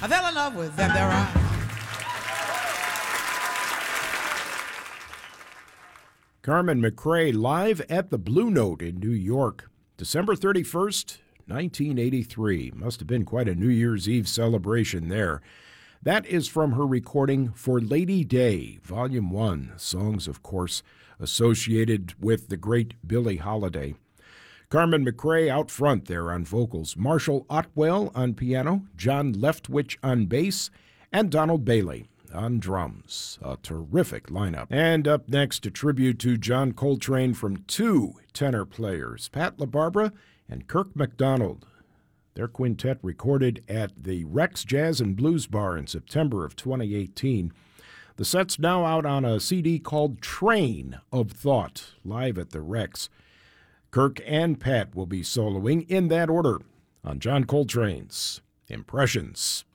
I fell in love with them, their eyes. Carmen McRae live at the Blue Note in New York, December 31st, 1983. Must have been quite a New Year's Eve celebration there. That is from her recording For Lady Day, Volume 1. Songs, of course, associated with the great Billie Holiday. Carmen McRae out front there on vocals, Marshall Otwell on piano, John Leftwich on bass, and Donald Bailey on drums. A terrific lineup. And up next, a tribute to John Coltrane from two tenor players, Pat LaBarbera and Kirk MacDonald. Their quintet recorded at the Rex Jazz and Blues Bar in September of 2018. The set's now out on a CD called Train of Thought, live at the Rex. Kirk and Pat will be soloing in that order on John Coltrane's Impressions